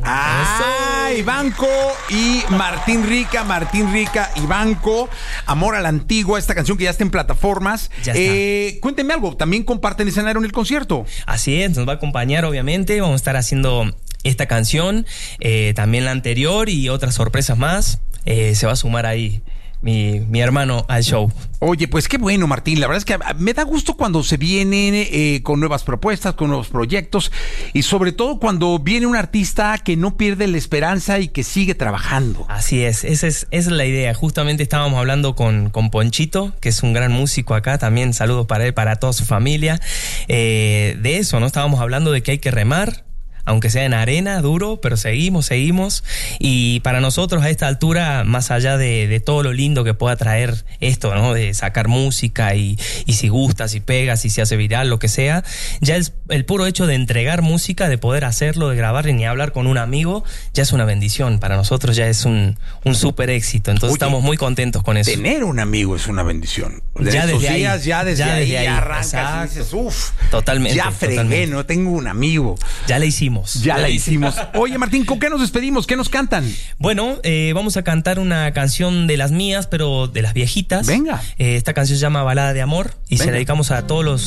Ah, Ivanco y Martín Rica y Banco, Amor a la Antigua, esta canción que ya está en plataformas. Ya está. Cuéntenme algo, ¿también comparten escenario en el concierto? Así es, nos va a acompañar obviamente, vamos a estar haciendo esta canción, también la anterior y otras sorpresas más. Se va a sumar ahí mi hermano al show. Oye, pues qué bueno, Martín. La verdad es que me da gusto cuando se vienen con nuevas propuestas, con nuevos proyectos y sobre todo cuando viene un artista que no pierde la esperanza y que sigue trabajando. Así es, esa es la idea. Justamente estábamos hablando con Ponchito, que es un gran músico acá, también saludos para él, para toda su familia. De eso, ¿no? Estábamos hablando de que hay que remar, aunque sea en arena, duro, pero seguimos. Y para nosotros a esta altura, más allá de todo lo lindo que pueda traer esto, ¿no? De sacar música y si gusta, si pega, si se hace viral, lo que sea, ya el puro hecho de entregar música, de poder hacerlo, de grabar y ni hablar con un amigo, ya es una bendición. Para nosotros ya es un súper éxito. Entonces estamos muy contentos con eso. Tener un amigo es una bendición. Ya desde ahí. Ya desde ahí arrancas y dices, totalmente. Ya fregué, no tengo un amigo. Ya le hicimos. Ya la hicimos. Oye, Martín, ¿con qué nos despedimos? ¿Qué nos cantan? Bueno, vamos a cantar una canción de las mías, pero de las viejitas. Venga. Esta canción se llama Balada de Amor y se la dedicamos a todos los